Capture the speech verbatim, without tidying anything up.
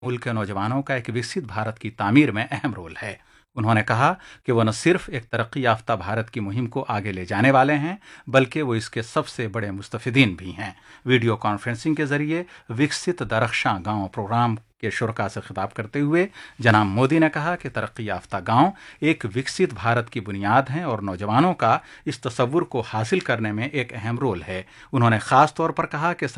मुल्क के नौजवानों का एक विकसित भारत की तामीर में अहम रोल है। उन्होंने कहा कि वो न सिर्फ एक तरक्की याफ्ता भारत की मुहिम को आगे ले जाने वाले हैं, बल्कि वो इसके सबसे बड़े मुस्तफिदीन भी हैं। वीडियो कॉन्फ्रेंसिंग के जरिए विकसित दरख्शां गांव प्रोग्राम के शुरा से खिताब करते हुए जनाब मोदी ने कहा कि तरक्की याफ्ता गांव एक विकसित भारत की बुनियाद हैं और नौजवानों का इस तस्वुर को हासिल करने में एक अहम रोल है। उन्होंने खास तौर पर कहा कि